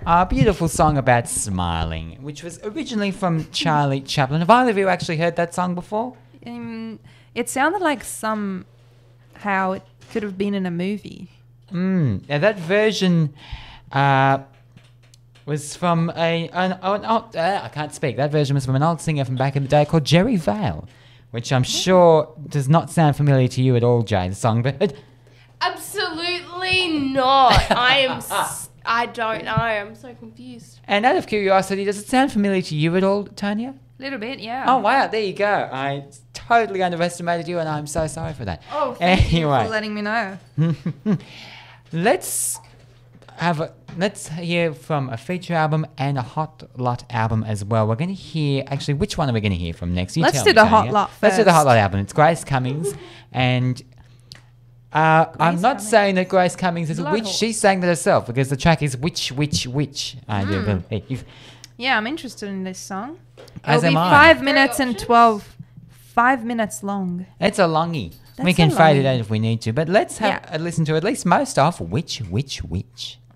A beautiful song about smiling, which was originally from Charlie Chaplin. Have either of you actually heard that song before? It sounded like somehow it could have been in a movie. Now that version was from I can't speak. That version was from an old singer from back in the day called Jerry Vale, which I'm sure does not sound familiar to you at all, Jay, the song. But Absolutely not. I don't know. I'm so confused. and out of curiosity, does it sound familiar to you at all, Tanya? A little bit, yeah. Oh, wow, there you go. I totally underestimated you, and I'm so sorry for that. Oh, thank you for Anyway, letting me know. let's hear from a feature album and a Hot Lot album as well. We're going to hear, actually, which one are we going to hear from next? You Let's tell do me, the Tanya. Hot Lot Let's do the Hot first. Lot album. It's Grace Cummings, and I'm not Cummings. saying that Grace Cummings is a Blood witch. horse. She's saying that herself because the track is Witch. I do believe. Yeah, I'm interested in this song. As It'll be am I. 5 minutes and 5 minutes long. It's a longie. We That's can a fade it longie. out if we need to, but let's have a listen to at least most of Witch.